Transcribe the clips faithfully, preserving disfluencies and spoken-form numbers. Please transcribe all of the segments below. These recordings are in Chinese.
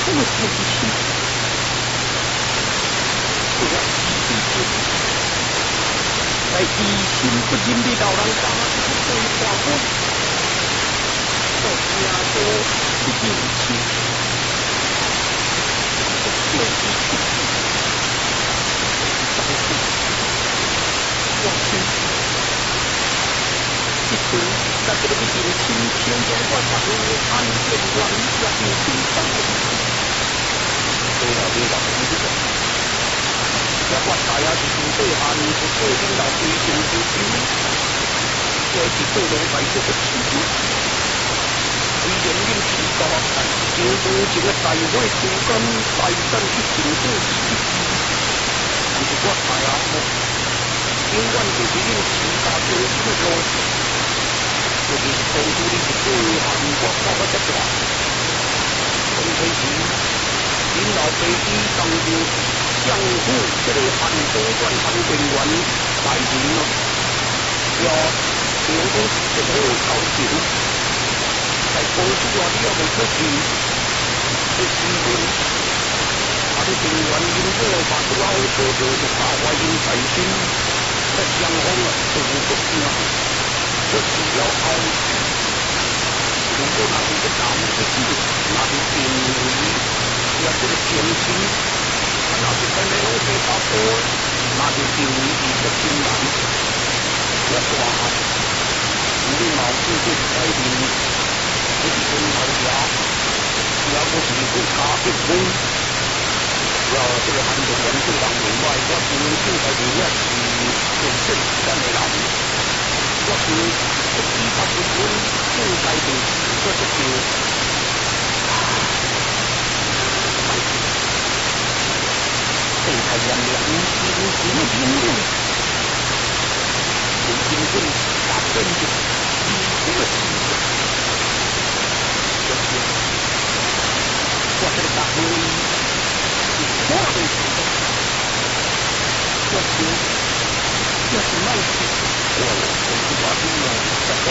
我才是亲，我要死死死，在疑心不仁的老人家是对话我，我听说不认亲，我就是出去，但是我亲。一次，在这个的年轻天中我把我安全完全清楚。对了，对了，你这个，也我大也是从细汉就做领导推荐之前，我是做龙白这个事情。虽然恁知道，但是经过一个大会时间，大战去评估一致，但是我大也无，永远就是恁全家做这个路。就是当初你是做韩国搞个这个，从开始，恁老爸伊当着相府这个韩总管韩官员来人咯，要成功一好交情，在公司话你也未出钱，这时阵，韩官员因果把拄好做做就打坏因财心，这双方啊都无国境。这只要后，如果那是个男的子，那是定位，也是个偏心；那是在那种地方多，那就定位伊个心男。我说啊，你毛子就改变，不是跟老家，也不是跟家结婚。要这个韩国人对人明白，我是现在的也是很正常的人。我是不依法不遵正该的这个条，但是正在原谅因行评论，有评论发生的离谱的事情，就是我这个大会是错的事情，我是我是卖气。我我是把你们这个，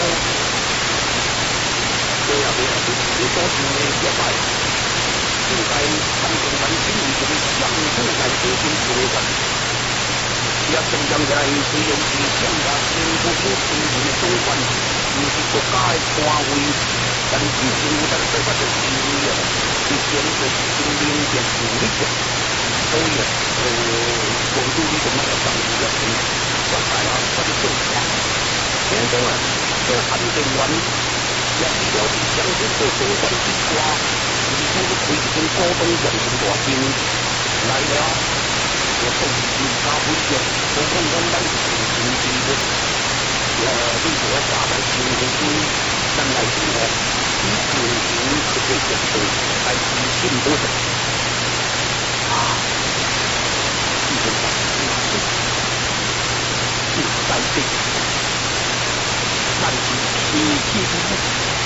对呀对呀，你说是也摆，就在韩国人心里这个相互来进行决战，也怎样来虽然是想把政府所推行的总管，不是国家的官位，但是有在这个的地位啊，是显得是明显有力的，所以啊，呃，广州的什么上级要听。我大啊，我的做法，现在啊，这韩定员也是了是相互做总管之外，是通过推一种高东人的大兵来了，我送其他回去，我讲讲咱是平时的，呃，你说大概平时中，咱来说，以平时这个角度来提醒多少啊？这个大事。在这，但是天气不好。